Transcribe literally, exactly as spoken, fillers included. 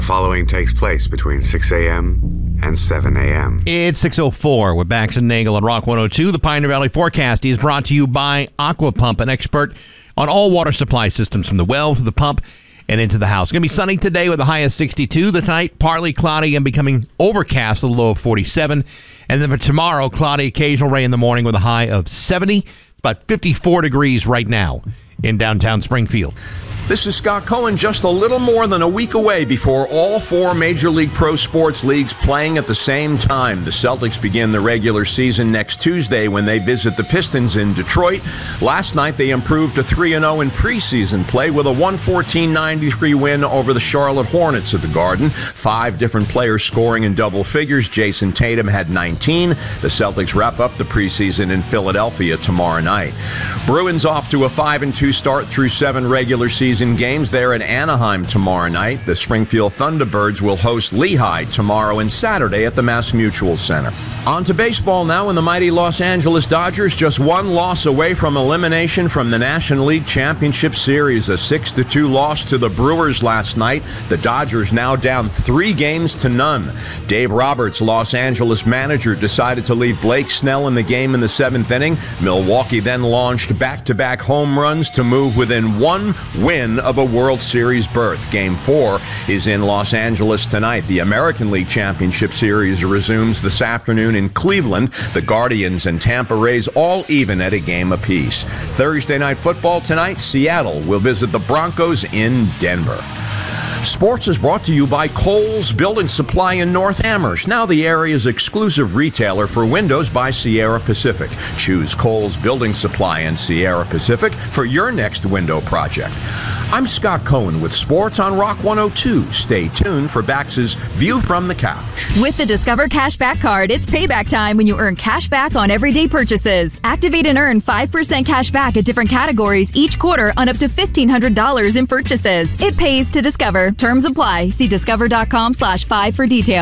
following takes place between six a.m. and seven a.m. It's six oh four with Bax and Nagel on Rock one oh two. The Pioneer Valley forecast is brought to you by Aqua Pump, an expert on all water supply systems from the well to the pump and into the house. It's going to be sunny today with a high of sixty-two. The night, partly cloudy and becoming overcast with a low of forty-seven. And then for tomorrow, cloudy, occasional rain in the morning with a high of seventy. It's about fifty-four degrees right now in downtown Springfield. This is Scott Cohen, just a little more than a week away before all four Major League Pro Sports leagues playing at the same time. The Celtics begin the regular season next Tuesday when they visit the Pistons in Detroit. Last night, they improved to three and oh in preseason play with a one fourteen ninety-three win over the Charlotte Hornets at the Garden. Five different players scoring in double figures. Jason Tatum had nineteen. The Celtics wrap up the preseason in Philadelphia tomorrow night. Bruins off to a five and two start through seven regular season games there in Anaheim tomorrow night. The Springfield Thunderbirds will host Lehigh tomorrow and Saturday at the Mass Mutual Center. On to baseball now, and the mighty Los Angeles Dodgers just one loss away from elimination from the National League Championship Series. A six to two loss to the Brewers last night. The Dodgers now down three games to none. Dave Roberts, Los Angeles manager, decided to leave Blake Snell in the game in the seventh inning. Milwaukee then launched back-to-back home runs to move within one win of a World Series berth. Game four is in Los Angeles tonight. The American League Championship Series resumes this afternoon in Cleveland. The Guardians and Tampa Rays all even at a game apiece. Thursday night football tonight, Seattle will visit the Broncos in Denver. Sports is brought to you by Kohl's Building Supply in North Amherst, now the area's exclusive retailer for windows by Sierra Pacific. Choose Kohl's Building Supply in Sierra Pacific for your next window project. I'm Scott Cohen with Sports on Rock one oh two. Stay tuned for Bax's View from the Couch. With the Discover Cashback Card, it's payback time when you earn cash back on everyday purchases. Activate and earn five percent cash back at different categories each quarter on up to fifteen hundred dollars in purchases. It pays to Discover. Terms apply. See discover.com slash five for details.